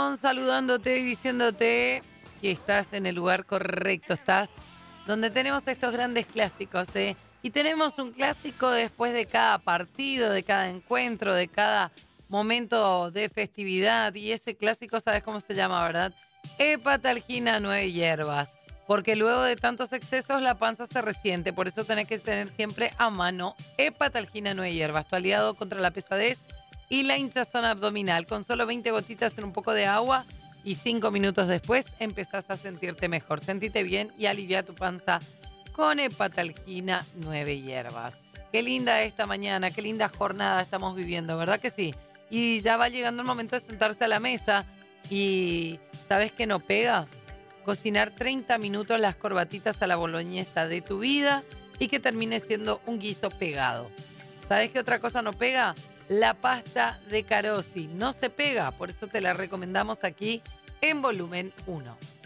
corazón saludándote y diciéndote que estás en el lugar correcto, estás donde tenemos estos grandes clásicos, ¿eh? Y tenemos un clásico después de cada partido, de cada encuentro, de cada momento de festividad. Y ese clásico, ¿sabes cómo se llama, verdad? Hepatalgina 9 hierbas. Porque luego de tantos excesos la panza se resiente. Por eso tenés que tener siempre a mano Hepatalgina 9 hierbas, tu aliado contra la pesadez y la hinchazón abdominal. Con solo 20 gotitas en un poco de agua y 5 minutos después empezás a sentirte mejor. Sentite bien y alivia tu panza con Hepatalgina 9 hierbas. Qué linda esta mañana, qué linda jornada estamos viviendo, ¿verdad que sí? Y ya va llegando el momento de sentarse a la mesa y ¿sabes qué no pega? Cocinar 30 minutos las corbatitas a la boloñesa de tu vida y que termine siendo un guiso pegado. ¿Sabes qué otra cosa no pega? La pasta de Carosi. No se pega, por eso te la recomendamos aquí en Volumen 1.